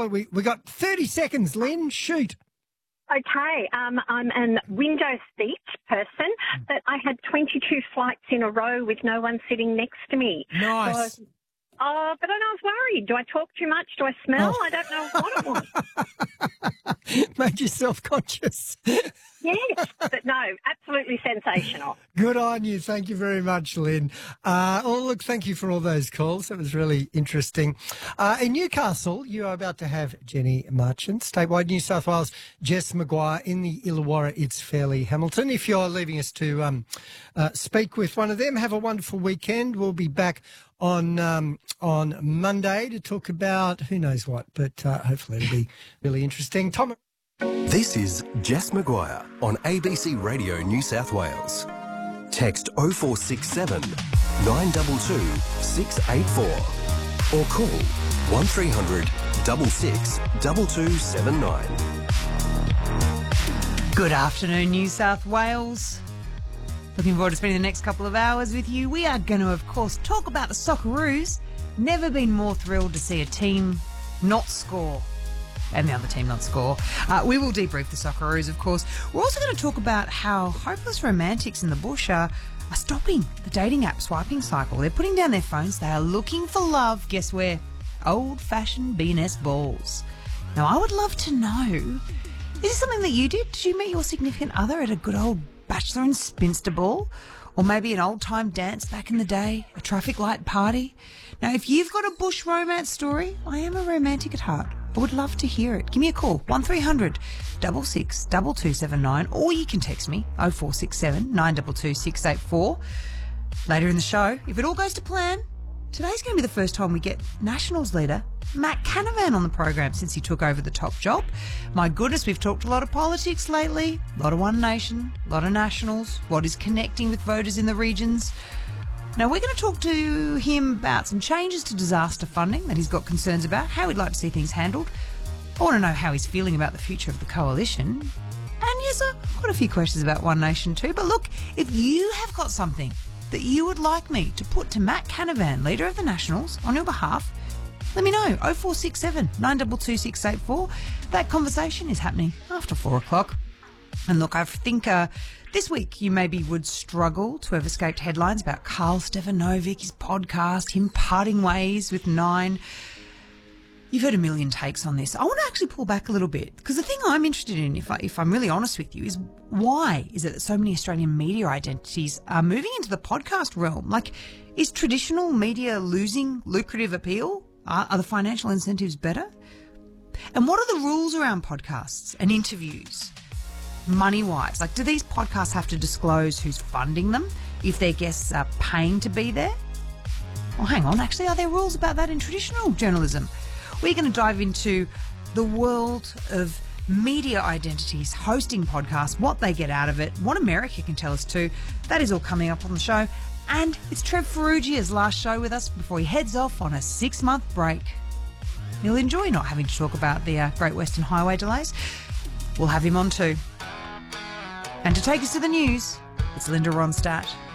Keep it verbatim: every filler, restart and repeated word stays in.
Well, we we got thirty seconds, Lynn. Shoot. Okay, um, I'm a window seat person, but I had twenty-two flights in a row with no one sitting next to me. Nice. So, oh, but then I was worried. Do I talk too much? Do I smell? Oh. I don't know what it was. Made you self-conscious. Yes, but no, absolutely sensational. Good on you. Thank you very much, Lynn. Uh, oh, look, thank you for all those calls. That was really interesting. Uh, in Newcastle, you are about to have Jenny Marchant. Statewide New South Wales, Jess Maguire. In the Illawarra, it's Fairleigh Hamilton. If you're leaving us to um, uh, speak with one of them, have a wonderful weekend. We'll be back on um, on Monday to talk about who knows what, but uh, hopefully it'll be really interesting. Tom. This is Jess Maguire on A B C Radio New South Wales. Text oh four six seven, nine two two, six eight four or call one three hundred, six six, two two seven nine. Good afternoon, New South Wales. Looking forward to spending the next couple of hours with you. We are going to, of course, talk about the Socceroos. Never been more thrilled to see a team not score. And the other team not score. Uh, we will debrief the Socceroos, of course. We're also going to talk about how hopeless romantics in the bush are, are stopping the dating app swiping cycle. They're putting down their phones. They are looking for love. Guess where? Old-fashioned B N S balls. Now, I would love to know, is this something that you did? Did you meet your significant other at a good old bachelor and spinster ball? Or maybe an old-time dance back in the day, a traffic light party? Now, if you've got a bush romance story, I am a romantic at heart. I would love to hear it. Give me a call, one three hundred, six six, two two seven nine, or you can text me, oh four six seven, nine two two, six eight four. Later in the show, if it all goes to plan, today's going to be the first time we get Nationals leader Matt Canavan on the program since he took over the top job. My goodness, we've talked a lot of politics lately, a lot of One Nation, a lot of Nationals, what is connecting with voters in the regions. Now, we're going to talk to him about some changes to disaster funding that he's got concerns about, how he'd like to see things handled. I want to know how he's feeling about the future of the coalition. And yes, I've got a few questions about One Nation too. But look, if you have got something that you would like me to put to Matt Canavan, leader of the Nationals, on your behalf, let me know. oh four six seven, nine two two, six eight four. That conversation is happening after four o'clock. And look, I think uh, this week you maybe would struggle to have escaped headlines about Carl Stefanovic, his podcast, him parting ways with Nine. You've heard a million takes on this. I want to actually pull back a little bit because the thing I'm interested in, if, I, if I'm really honest with you, is why is it that so many Australian media identities are moving into the podcast realm? Like, is traditional media losing lucrative appeal? Are, are the financial incentives better? And what are the rules around podcasts and interviews? Money-wise, like, do these podcasts have to disclose who's funding them if their guests are paying to be there? Well, hang on, actually, are there rules about that in traditional journalism? We're going to dive into the world of media identities hosting podcasts, what they get out of it, what America can tell us too. That is all coming up on the show. And it's Trev Ferrugia's last show with us before he heads off on a six-month break. He'll enjoy not having to talk about the uh, Great Western Highway delays. We'll have him on too. And to take us to the news, it's Linda Ronstadt.